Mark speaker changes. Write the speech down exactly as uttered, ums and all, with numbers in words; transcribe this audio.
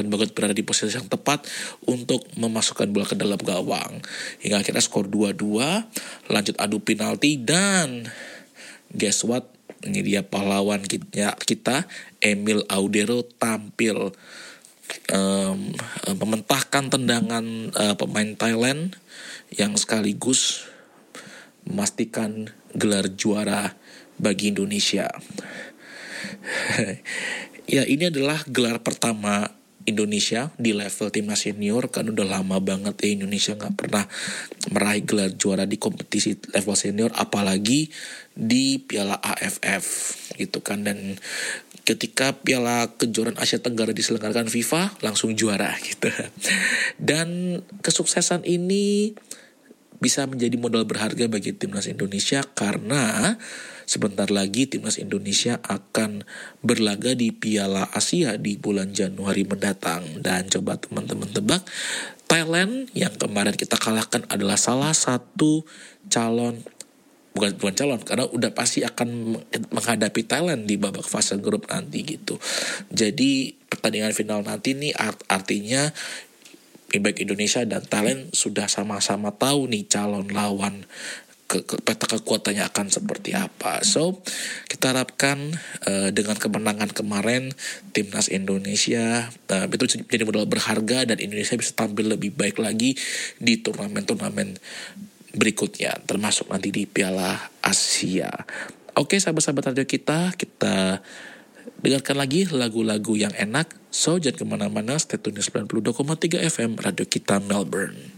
Speaker 1: banget berada di posisi yang tepat untuk memasukkan bola ke dalam gawang. Hingga akhirnya skor dua dua, lanjut adu penalti, dan guess what? Ini dia pahlawan kita, kita Emil Audero tampil um, mementahkan tendangan uh, pemain Thailand yang sekaligus memastikan gelar juara bagi Indonesia. Ya, ini adalah gelar pertama Indonesia di level timnas senior, kan udah lama banget ya Indonesia nggak pernah meraih gelar juara di kompetisi level senior, apalagi di Piala A F F gitu kan. Dan ketika Piala Kejuaraan Asia Tenggara diselenggarakan FIFA, langsung juara gitu. Dan kesuksesan ini bisa menjadi modal berharga bagi timnas Indonesia, karena sebentar lagi timnas Indonesia akan berlaga di Piala Asia di bulan Januari mendatang. Dan coba teman-teman tebak, Thailand yang kemarin kita kalahkan adalah salah satu calon, bukan bukan calon, karena udah pasti akan menghadapi Thailand di babak fase grup nanti gitu. Jadi pertandingan final nanti nih art- artinya baik Indonesia dan Thailand sudah sama-sama tahu nih calon lawan, ke, ke peta kekuatannya akan seperti apa. So kita harapkan uh, dengan kemenangan kemarin timnas Indonesia uh, itu jadi modal berharga, dan Indonesia bisa tampil lebih baik lagi di turnamen-turnamen berikutnya, termasuk nanti di Piala Asia. Oke, sahabat-sahabat radio kita, kita dengarkan lagi lagu-lagu yang enak. So jangan kemana-mana, stay tune di sembilan puluh dua koma tiga F M Radio Kita Melbourne.